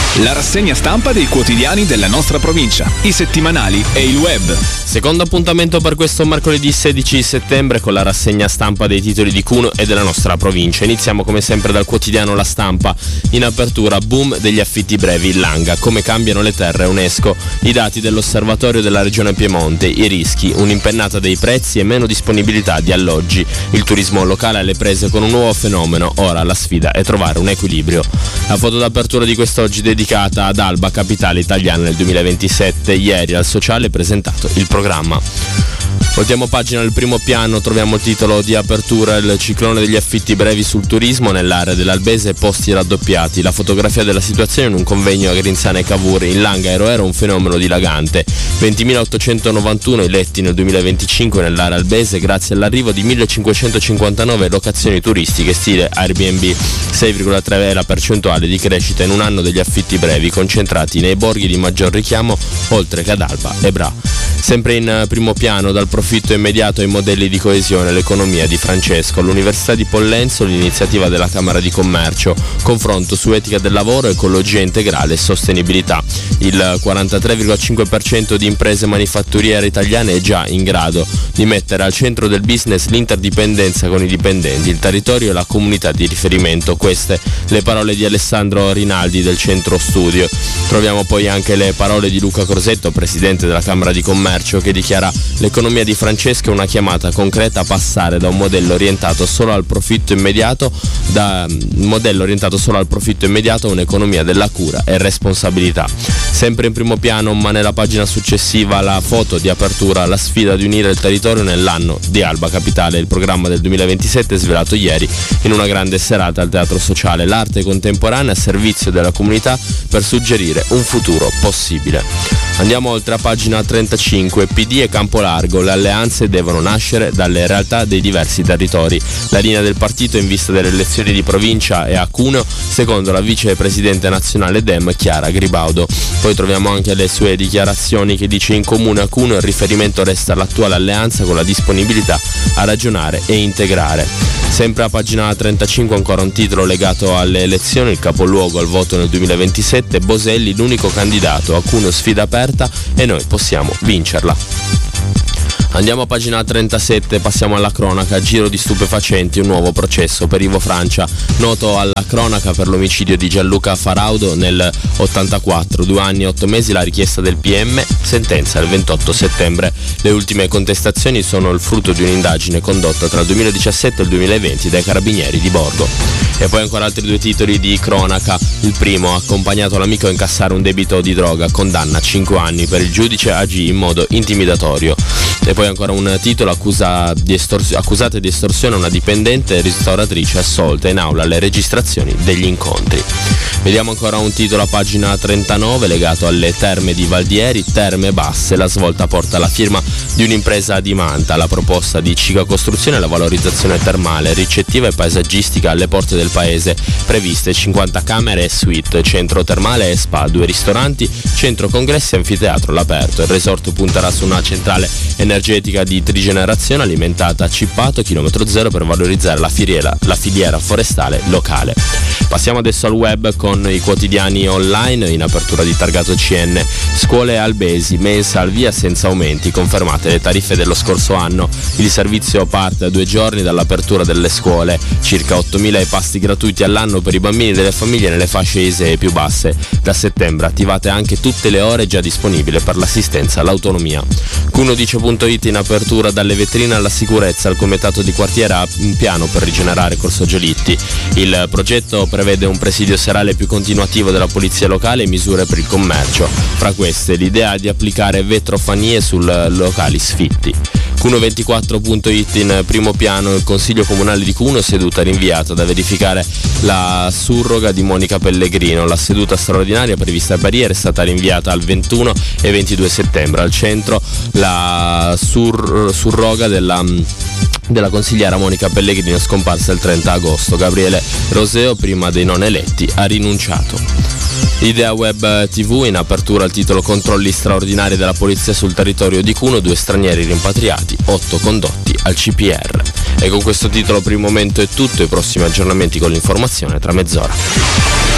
La rassegna stampa dei quotidiani della nostra provincia, i settimanali e il web. Secondo appuntamento per questo mercoledì 16 settembre con la rassegna stampa dei titoli di Cuneo e della nostra provincia. Iniziamo come sempre dal quotidiano La Stampa. In apertura, boom degli affitti brevi in Langa, come cambiano le terre UNESCO, i dati dell'osservatorio della regione Piemonte, i rischi, un'impennata dei prezzi e meno disponibilità di alloggi, il turismo locale alle prese con un nuovo fenomeno, ora la sfida è trovare un equilibrio. La foto d'apertura di quest'oggi dedicata ad Alba, capitale italiana nel 2027, ieri al Sociale è presentato il programma. Voltiamo pagina al primo piano, troviamo il titolo di apertura: il ciclone degli affitti brevi sul turismo nell'area dell'Albese, posti raddoppiati. La fotografia della situazione in un convegno a Grinzane e Cavour. In Langa era un fenomeno dilagante. 20.891 i letti nel 2025 nell'area albese grazie all'arrivo di 1.559 locazioni turistiche stile Airbnb. 6,3 è la percentuale di crescita in un anno degli affitti brevi concentrati nei borghi di maggior richiamo oltre che ad Alba e Bra. Sempre in primo piano, dal profitto immediato ai modelli di coesione, l'economia di Francesco, l'Università di Pollenzo, l'iniziativa della Camera di Commercio, confronto su etica del lavoro, ecologia integrale e sostenibilità. Il 43,5% di imprese manifatturiere italiane è già in grado di mettere al centro del business l'interdipendenza con i dipendenti, il territorio e la comunità di riferimento. Queste le parole di Alessandro Rinaldi del Centro Studio. Troviamo poi anche le parole di Luca Crosetto, presidente della Camera di Commercio, che dichiara: l'economia di Francesco è una chiamata concreta a passare da un modello orientato solo al profitto immediato a un'economia della cura e responsabilità. Sempre in primo piano, ma nella pagina successiva, la foto di apertura: la sfida di unire il territorio nell'anno di Alba Capitale. Il programma del 2027 è svelato ieri in una grande serata al Teatro Sociale. L'arte contemporanea a servizio della comunità per suggerire un futuro possibile. Andiamo oltre a pagina 35. PD e Campolargo, le alleanze devono nascere dalle realtà dei diversi territori. La linea del partito in vista delle elezioni di provincia e a Cuneo, secondo la vicepresidente nazionale Dem Chiara Gribaudo. Poi troviamo anche le sue dichiarazioni che dice: in comune a Cuneo il riferimento resta all'attuale alleanza con la disponibilità a ragionare e integrare. Sempre a pagina 35 ancora un titolo legato alle elezioni, il capoluogo al voto nel 2027, Boselli l'unico candidato, a Cuneo sfida aperta e noi possiamo vincerla. Andiamo a pagina 37, passiamo alla cronaca. Giro di stupefacenti, un nuovo processo per Ivo Francia, noto alla cronaca per l'omicidio di Gianluca Faraudo nel 84, 2 anni e 8 mesi la richiesta del PM, sentenza il 28 settembre. Le ultime contestazioni sono il frutto di un'indagine condotta tra il 2017 e il 2020 dai carabinieri di Borgo. E poi ancora altri due titoli di cronaca. Il primo: accompagnato l'amico a incassare un debito di droga, condanna a 5 anni per il giudice, agì in modo intimidatorio. E poi ancora un titolo: accusata di estorsione una dipendente ristoratrice assolta, in aula le registrazioni degli incontri. Vediamo ancora un titolo a pagina 39 legato alle terme di Valdieri, terme basse, la svolta porta alla firma di un'impresa di Manta, la proposta di Ciga Costruzione e la valorizzazione termale, ricettiva e paesaggistica alle porte del paese, previste 50 camere e suite, centro termale e spa, 2 ristoranti, centro congressi e anfiteatro all'aperto. Il resort punterà su una centrale energetica di trigenerazione alimentata a Cippato, chilometro zero, per valorizzare la filiera forestale locale. Passiamo adesso al web con i quotidiani online. In apertura di targato CN, scuole albesi, mensa al via senza aumenti, confermate le tariffe dello scorso anno. Il servizio parte a 2 giorni dall'apertura delle scuole, circa 8.000 i pasti gratuiti all'anno per i bambini delle famiglie nelle fasce ISEE più basse. Da settembre attivate anche tutte le ore già disponibili per l'assistenza all'autonomia. Cuneo.it in apertura: dalle vetrine alla sicurezza, il comitato di quartiere ha un piano per rigenerare Corso Giolitti. Il progetto prevede un presidio serale più continuativo della polizia locale e misure per il commercio. Fra queste l'idea di applicare vetrofanie sul locali sfitti. Cuneo24.it in primo piano: il Consiglio Comunale di Cuneo, seduta rinviata da verificare la surroga di Monica Pellegrino. La seduta straordinaria prevista per ieri è stata rinviata al 21 e 22 settembre. Al centro la surroga della consigliera Monica Pellegrino, scomparsa il 30 agosto. Gabriele Roseo, prima dei non eletti, ha rinunciato. Idea Web TV in apertura al titolo: controlli straordinari della polizia sul territorio di Cuneo, 2 stranieri rimpatriati, 8 condotti al CPR. E con questo titolo per il momento è tutto, i prossimi aggiornamenti con l'informazione tra mezz'ora.